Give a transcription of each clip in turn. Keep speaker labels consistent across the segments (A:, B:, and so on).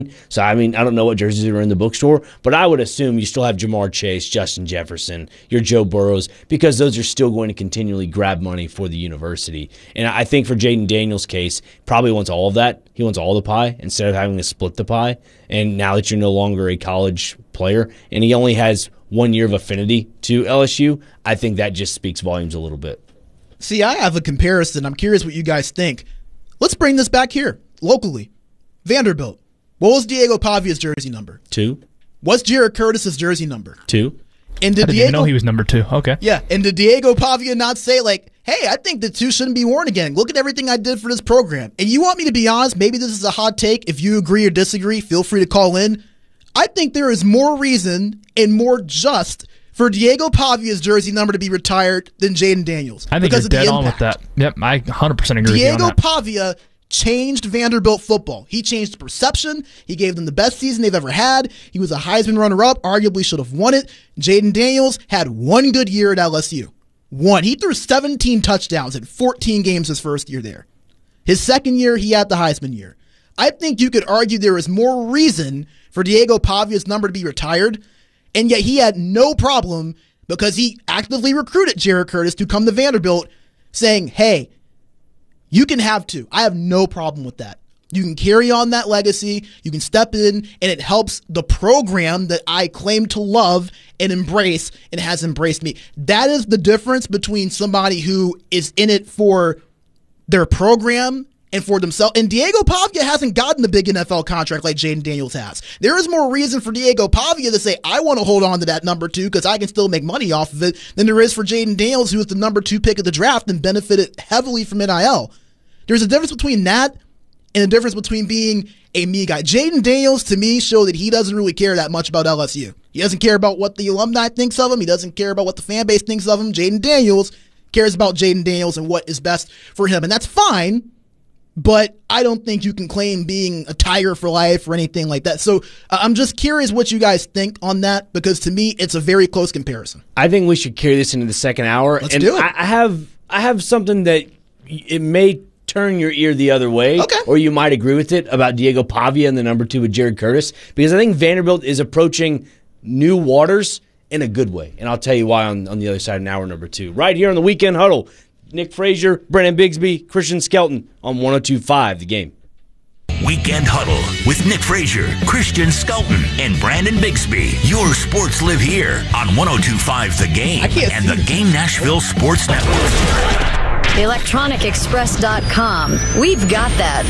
A: So, I mean, I don't know what jerseys are in the bookstore, but I would assume you still have Jamar Chase, Justin Jefferson, your Joe Burrows, because those are still going to continually grab money for the university. And I think for Jaden Daniels' case, probably wants all of that. He wants all the pie instead of having to split the pie. And now that you're no longer a college player and he only has 1 year of affinity to LSU, I think that just speaks volumes a little bit.
B: See, I have a comparison. I'm curious what you guys think. Let's bring this back here, locally. Vanderbilt. What was Diego Pavia's jersey number?
A: 2.
B: What's Jared Curtis's jersey number?
A: 2.
B: And
C: I didn't even know he was number 2. Okay.
B: Yeah, and did Diego Pavia not say, like, hey, I think the 2 shouldn't be worn again. Look at everything I did for this program. And you want me to be honest, maybe this is a hot take. If you agree or disagree, feel free to call in. I think there is more reason and more just for Diego Pavia's jersey number to be retired than Jaden Daniels.
C: I think you're dead on with that. Yep, I 100% agree with you on that.
B: Diego Pavia changed Vanderbilt football. He changed the perception. He gave them the best season they've ever had. He was a Heisman runner-up, arguably should have won it. Jaden Daniels had one good year at LSU. One. He threw 17 touchdowns in 14 games his first year there. His second year, he had the Heisman year. I think you could argue there is more reason for Diego Pavia's number to be retired, and yet he had no problem because he actively recruited Jared Curtis to come to Vanderbilt saying, hey, you can have 2. I have no problem with that. You can carry on that legacy. You can step in, and it helps the program that I claim to love and embrace and has embraced me. That is the difference between somebody who is in it for their program and for themselves. And Diego Pavia hasn't gotten the big NFL contract like Jaden Daniels has. There is more reason for Diego Pavia to say, I want to hold on to that number 2 because I can still make money off of it than there is for Jaden Daniels, who was the number 2 pick of the draft and benefited heavily from NIL. There's a difference between that and a difference between being a me guy. Jaden Daniels, to me, showed that he doesn't really care that much about LSU. He doesn't care about what the alumni thinks of him. He doesn't care about what the fan base thinks of him. Jaden Daniels cares about Jaden Daniels and what is best for him. And that's fine, but I don't think you can claim being a Tiger for life or anything like that. So I'm just curious what you guys think on that, because to me, it's a very close comparison.
A: I think we should carry this into the second hour.
B: Let's do it.
A: I have something that it may turn your ear the other way,
B: okay,
A: or you might agree with it about Diego Pavia and the number 2 with Jared Curtis, because I think Vanderbilt is approaching new waters in a good way, and I'll tell you why on the other side in hour number 2. Right here on the Weekend Huddle, Nick Frazier, Brennan Bigsby, Christian Skelton on 102.5 The Game.
D: Weekend Huddle with Nick Frazier, Christian Skelton, and Brandon Bigsby. Your sports live here on 102.5 The Game and the Game Nashville Sports Network.
E: ElectronicExpress.com. We've got that.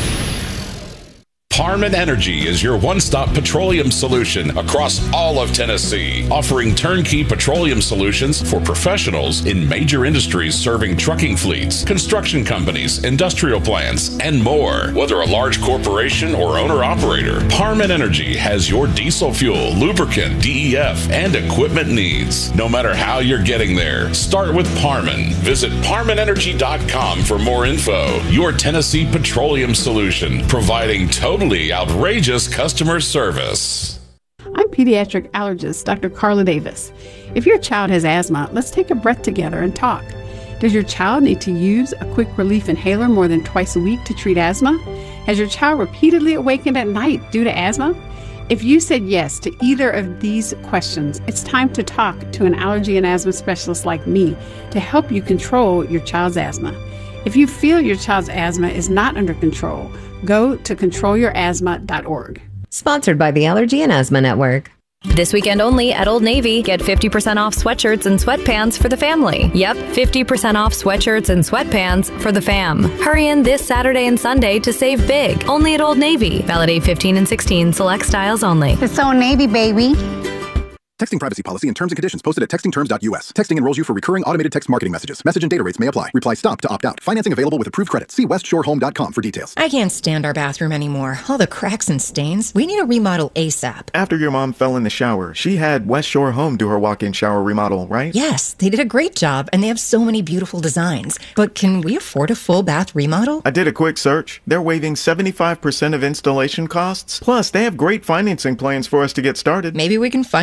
F: Parman Energy is your one-stop petroleum solution across all of Tennessee, offering turnkey petroleum solutions for professionals in major industries serving trucking fleets, construction companies, industrial plants, and more. Whether a large corporation or owner-operator, Parman Energy has your diesel fuel, lubricant, DEF, and equipment needs. No matter how you're getting there, start with Parman. Visit ParmanEnergy.com for more info. Your Tennessee petroleum solution, providing totally outrageous customer service.
G: I'm pediatric allergist Dr. Carla Davis. If your child has asthma, let's take a breath together and talk. Does your child need to use a quick relief inhaler more than twice a week to treat asthma? Has your child repeatedly awakened at night due to asthma? If you said yes to either of these questions, it's time to talk to an allergy and asthma specialist like me to help you control your child's asthma. If you feel your child's asthma is not under control, go to controlyourasthma.org.
H: Sponsored by the Allergy and Asthma Network.
E: This weekend only at Old Navy, get 50% off sweatshirts and sweatpants for the family. Yep, 50% off sweatshirts and sweatpants for the fam. Hurry in this Saturday and Sunday to save big. Only at Old Navy. Valid 15 and 16, select styles only.
I: It's Old Navy, baby.
J: Texting privacy policy and terms and conditions posted at textingterms.us. Texting enrolls you for recurring automated text marketing messages. Message and data rates may apply. Reply STOP to opt out. Financing available with approved credit. See westshorehome.com for details.
H: I can't stand our bathroom anymore. All the cracks and stains. We need a remodel ASAP.
K: After your mom fell in the shower, she had West Shore Home do her walk-in shower remodel, right?
H: Yes, they did a great job, and they have so many beautiful designs. But can we afford a full bath remodel?
K: I did a quick search. They're waiving 75% of installation costs. Plus, they have great financing plans for us to get started.
H: Maybe we can finally do our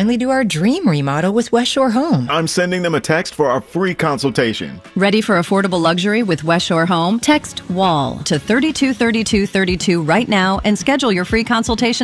H: dream remodel with West Shore Home.
K: I'm sending them a text for a free consultation.
I: Ready for affordable luxury with West Shore Home? Text WALL to 323232 right now and schedule your free consultation